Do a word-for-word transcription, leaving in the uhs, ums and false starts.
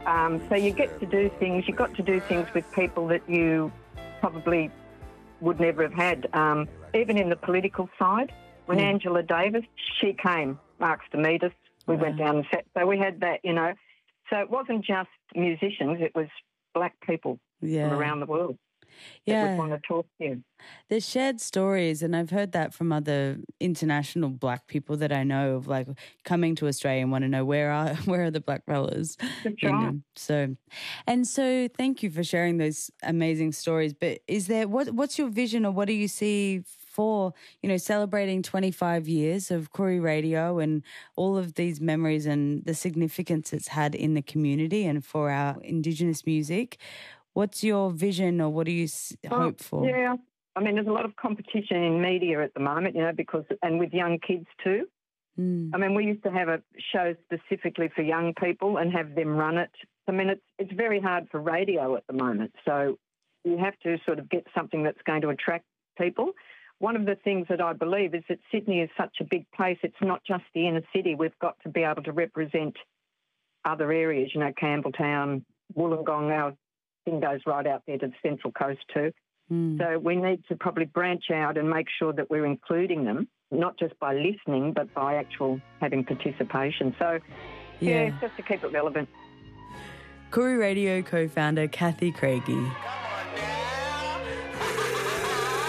Um, so you get to do things, you got to do things with people that you probably would never have had. Um, even in the political side, when Mm. Angela Davis, she came, Marks to meet us. We Wow. went down and sat. So we had that, you know. So it wasn't just musicians, it was black people Yeah. from around the world that Yeah. would want to talk to you. There's shared stories, and I've heard that from other international black people that I know of, like coming to Australia and want to know where are where are the black fellas. That's You right. know, so, and so thank you for sharing those amazing stories. But is there what what's your vision, or what do you see for, you know, celebrating twenty-five years of Koori Radio and all of these memories and the significance it's had in the community and for our Indigenous music? What's your vision, or what do you s- Well, hope for? Yeah. I mean, there's a lot of competition in media at the moment, you know, because, and with young kids too. Mm. I mean, we used to have a show specifically for young people and have them run it. I mean, it's it's very hard for radio at the moment. So you have to sort of get something that's going to attract people. One of the things that I believe is that Sydney is such a big place. It's not just the inner city. We've got to be able to represent other areas, you know, Campbelltown, Wollongong. Our thing goes right out there to the Central Coast too. Mm. So we need to probably branch out and make sure that we're including them, not just by listening, but by actual having participation. So, yeah, Yeah. it's just to keep it relevant. Koori Radio co-founder Kathy Craigie.